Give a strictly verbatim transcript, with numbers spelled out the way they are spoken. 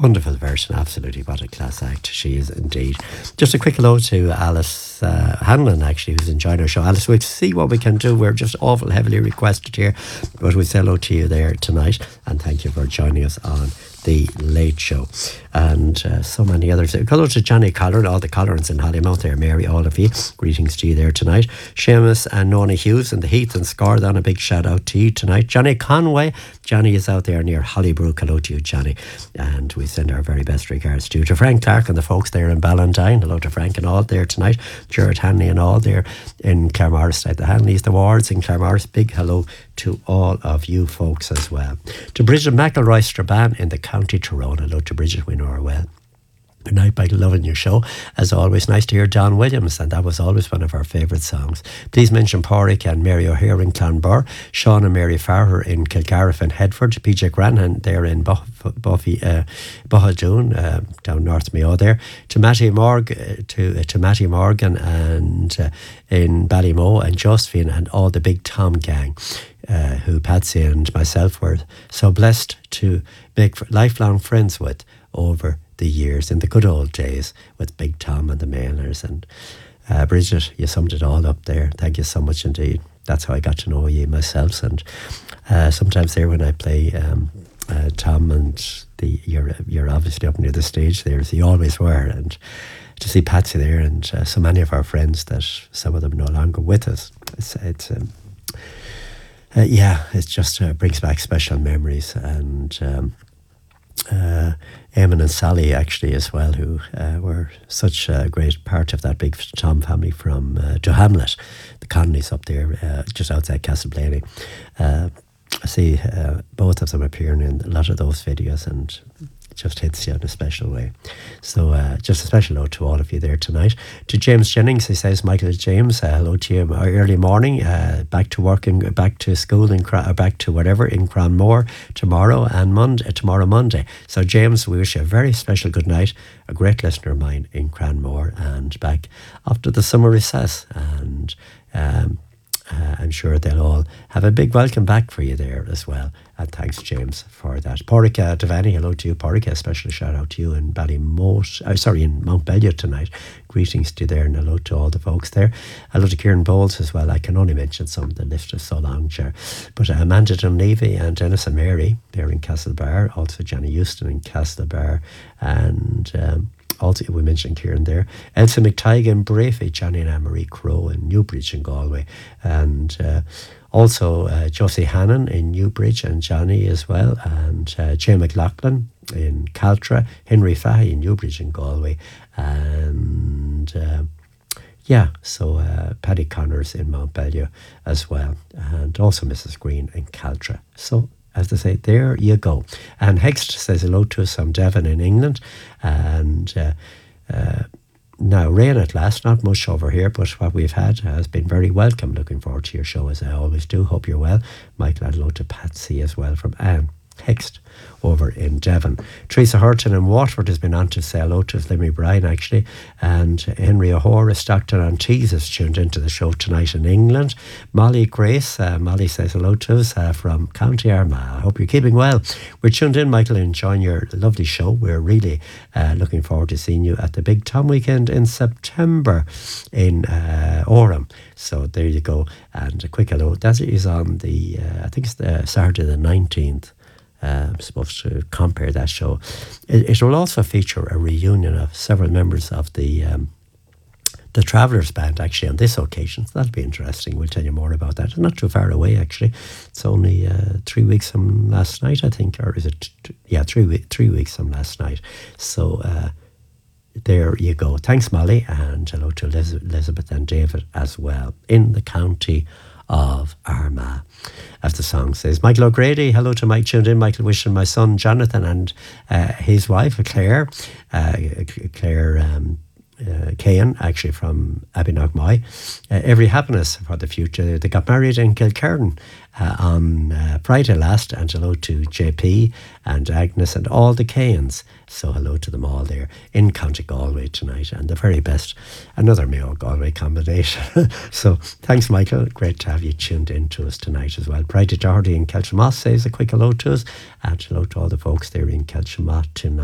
Wonderful version, absolutely. What a class act she is indeed. Just a quick hello to Alice uh, Hanlon, actually, who's enjoying our show. Alice, we'll see what we can do. We're just awful heavily requested here, but we'll say hello to you there tonight, and thank you for joining us on The Late Show. And uh, so many others. Hello to Johnny Collard, all the Collards in Hollymount there, Mary, all of you. Greetings to you there tonight. Seamus and Nona Hughes and the Heath and Scardown, a big shout out to you tonight. Johnny Conway, Johnny is out there near Hollybrook. Hello to you, Johnny. And we send our very best regards to you. To Frank Clark and the folks there in Ballantyne. Hello to Frank and all there tonight. Jared Hanley and all there in Claremorris. The Hanleys, the Wards in Claremorris. Big hello to all of you folks as well. To Bridget McElroy Strabane in the County Tyrone. Hello to Bridget, we know her well. Good night, Michael, loving your show. As always, nice to hear John Williams, and that was always one of our favourite songs. Please mention Porrick and Mary O'Hare in Clonbur, Sean and Mary Farrer in Kilgariff and Headford, P J Granhan there in Buffy, uh, Bohadoon, uh, down North Mayo there, to Matty Morg, uh, to uh, to Matty Morgan and uh, in Ballymo, and Josephine and all the Big Tom gang. Uh, who Patsy and myself were so blessed to make lifelong friends with over the years in the good old days with Big Tom and the Mailers. And uh, Bridget, you summed it all up there. Thank you so much indeed. That's how I got to know you myself. And uh, sometimes there when I play um, uh, Tom and the you're you're obviously up near the stage there, as you always were, and to see Patsy there and uh, so many of our friends that some of them no longer with us. It's, it's um, Uh, yeah, it just uh, brings back special memories. And um, uh, Eamon and Sally actually as well, who uh, were such a great part of that Big Tom family from uh, Duhamlet, the Conleys up there, uh, just outside Castleblaney. Uh, I see uh, both of them appearing in a lot of those videos, and it just hits you in a special way. So uh, just a special hello to all of you there tonight. To James Jennings, he says, Michael James, uh, hello to you early morning, uh, back to work and back to school and or back to whatever in Cranmore tomorrow and Monday, uh, tomorrow Monday. So James, we wish you a very special good night. A great listener of mine in Cranmore and back after the summer recess, and um, Uh, I'm sure they'll all have a big welcome back for you there as well. And thanks, James, for that. Porrick Devaney, hello to you. Porrick, a special shout out to you in Ballymote, uh, sorry, in Mount Bellier tonight. Greetings to you there, and hello to all the folks there. Hello to Kieran Bowles as well. I can only mention some of the list is so long, sure. But uh, Amanda Dunleavy and Dennis and Mary there in Castlebar. Also Johnny Houston in Castlebar. And Um, also, we mentioned Kieran there. Elsa McTighe in Brafey, Johnny and Anne-Marie Crowe in Newbridge in Galway. And uh, also uh, Josie Hannon in Newbridge and Johnny as well. And uh, Jay McLaughlin in Caltra, Henry Fahy in Newbridge in Galway. And uh, yeah, so uh, Paddy Connors in Mount Bellier as well. And also Missus Green in Caltra. So, as they say, there you go. And Hext says hello to us from Devon in England. And uh, uh, now, rain at last, not much over here, but what we've had has been very welcome. Looking forward to your show, as I always do. Hope you're well. Michael, hello to Patsy as well from Anne Hext over in Devon. Teresa Hurton in Waterford has been on to say hello to Limmy Bryan actually, and Henry O'Hora, Stockton on Tees has tuned into the show tonight in England. Molly Grace, uh, Molly says hello to us uh, from County Armagh. I hope you're keeping well. We're tuned in, Michael, enjoying your lovely show. We're really uh, looking forward to seeing you at the Big Tom weekend in September in uh, Orem. So there you go. And a quick hello. That is on the uh, I think it's the Saturday the nineteenth. Uh, I'm supposed to compare that show. It, it will also feature a reunion of several members of the um, the Travellers Band actually on this occasion. So that'll be interesting. We'll tell you more about that. It's not too far away actually. It's only uh, three weeks from last night, I think, or is it? T- yeah, three week, three weeks from last night. So uh, there you go. Thanks, Molly, and hello to Eliz- Elizabeth and David as well in the county of Armagh, as the song says. Michael O'Grady, hello to Mike tuned in. Michael wishing my son Jonathan and uh, his wife Claire, uh, Claire um, uh, Cahan, actually from Abbeynockmoy, uh, every happiness for the future. They got married in Kilkerran uh, on uh, Friday last, and hello to J P and Agnes and all the Cahans. So hello to them all there in County Galway tonight, and the very best, another Mayo Galway combination. So thanks, Michael. Great to have you tuned in to us tonight as well. Bridie Doherty in Kelchamoss says a quick hello to us, and hello to all the folks there in Kelchamoss tonight.